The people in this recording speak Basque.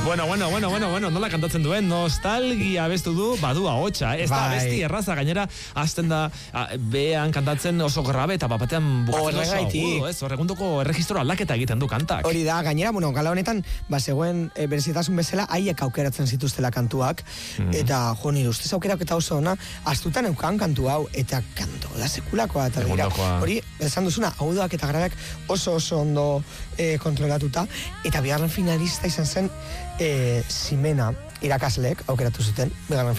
Bueno, nola kantatzen duen, nostalgia bestu du, badu ahotsa, ez da besti erraza, gainera, hasten da, behan kantatzen oso grabe eta bapatean bukatzen oso agudo, ez? Horregundoko erregistro aldaketa egiten du kantak. Hori da, gainera, gala honetan, zegoen berezitasun bezala, haiek aukeratzen zituztela kantuak, eta, nire ustez aukerak eta oso ona, astutan eukan kantu hau, eta kanto, da sekulakoa, eta gira, hori, esan duzuna, agudoak eta grabeak oso ondo kontrolatuta, eta bigarren finalista izan zen Ximena irakasleek aukeratu zuten, bigarren